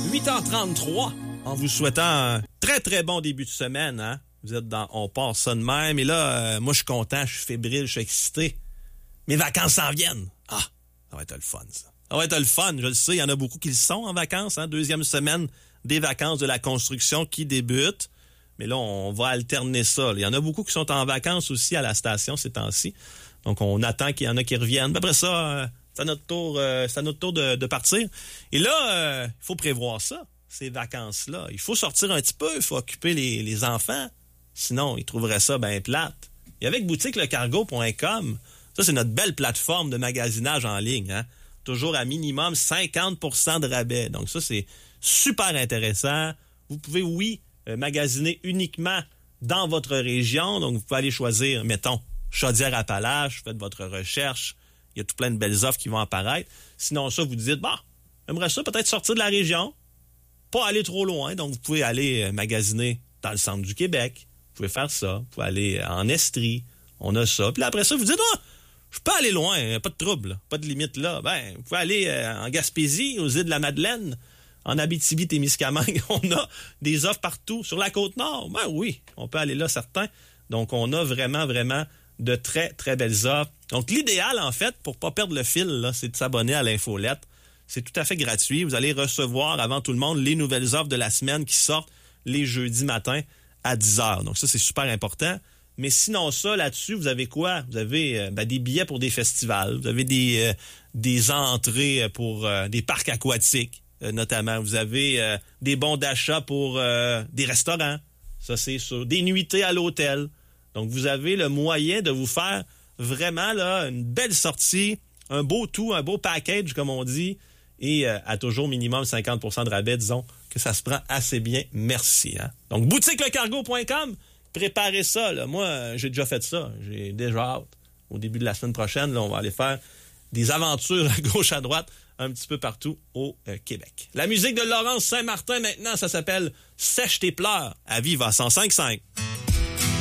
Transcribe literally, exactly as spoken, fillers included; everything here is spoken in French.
huit heures trente-trois, en vous souhaitant un très très bon début de semaine, hein? Vous êtes dans On part ça de même. Et là, euh, moi, je suis content, je suis fébrile, je suis excité. Mes vacances s'en viennent. Ah, ça va être le fun, ça. Ça va être le fun, je le sais. Il y en a beaucoup qui le sont en vacances, hein? Deuxième semaine des vacances de la construction qui débute. Mais là, on va alterner ça. Il y en a beaucoup qui sont en vacances aussi à la station ces temps-ci. Donc, on attend qu'il y en a qui reviennent. Puis après ça, euh, c'est à notre tour, euh, c'est à notre tour de, de partir. Et là, il euh, faut prévoir ça, ces vacances-là. Il faut sortir un petit peu, il faut occuper les, les enfants. Sinon, ils trouveraient ça bien plate. Et avec boutique le cargo point com, ça, c'est notre belle plateforme de magasinage en ligne, hein? Toujours à minimum cinquante pour cent de rabais. Donc ça, c'est super intéressant. Vous pouvez, oui, euh, magasiner uniquement dans votre région. Donc, vous pouvez aller choisir, mettons, Chaudière-Appalaches, faites votre recherche. Il y a tout plein de belles offres qui vont apparaître. Sinon, ça, vous dites, bah, j'aimerais ça peut-être sortir de la région, pas aller trop loin. Donc, vous pouvez aller euh, magasiner dans le centre du Québec. Vous pouvez faire ça. Vous pouvez aller en Estrie. On a ça. Puis là, après ça, vous dites, ah, je peux aller loin, pas de trouble, là, pas de limite là. Ben, vous pouvez aller euh, en Gaspésie, aux îles de la Madeleine, en Abitibi-Témiscamingue. On a des offres partout. Sur la Côte-Nord, ben oui, on peut aller là, certains. Donc, on a vraiment, vraiment de très, très belles offres. Donc, l'idéal, en fait, pour pas perdre le fil, là, c'est de s'abonner à l'infolette. C'est tout à fait gratuit. Vous allez recevoir avant tout le monde les nouvelles offres de la semaine qui sortent les jeudis matins à dix heures. Donc, ça, c'est super important. Mais sinon, ça, là-dessus, vous avez quoi? Vous avez euh, ben, des billets pour des festivals. Vous avez des, euh, des entrées pour euh, des parcs aquatiques, euh, notamment. Vous avez euh, des bons d'achat pour euh, des restaurants. Ça, c'est sûr. Des nuitées à l'hôtel. Donc, vous avez le moyen de vous faire vraiment là une belle sortie, un beau tout, un beau package, comme on dit, et euh, à toujours minimum cinquante pour cent de rabais, disons que ça se prend assez bien. Merci. Hein? Donc, boutique le cargo point com, préparez ça. Là. Moi, j'ai déjà fait ça. J'ai déjà hâte. Au début de la semaine prochaine, là, on va aller faire des aventures à gauche, à droite, un petit peu partout au euh, Québec. La musique de Laurence Saint-Martin, maintenant, ça s'appelle « Sèche tes pleurs » à Viva cent cinq virgule cinq.